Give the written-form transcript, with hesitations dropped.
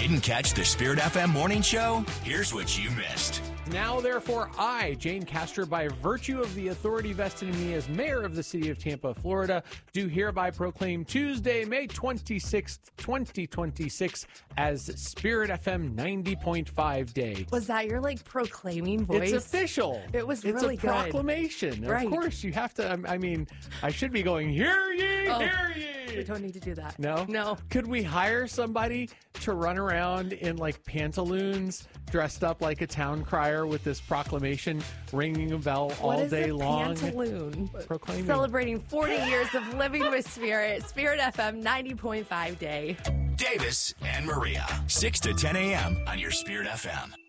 Didn't catch the Spirit FM morning show? Here's what you missed. Now, therefore, I, Jane Castor, by virtue of the authority vested in me as mayor of the city of Tampa, Florida, do hereby proclaim Tuesday, May 26th, 2026, as Spirit FM 90.5 Day. Was that your, proclaiming voice? It's official. It was it's really a good. proclamation. Right. Of course, you have to, I should be going, hear ye, hear ye. We don't need to do that. No? No. Could we hire somebody to run around in pantaloons, dressed up like a town crier with this proclamation, ringing a bell all day long? Pantaloon? Proclaiming. Celebrating 40 years of living with Spirit. Spirit FM 90.5 Day. Davis and Maria, 6 to 10 a.m. on your Spirit FM.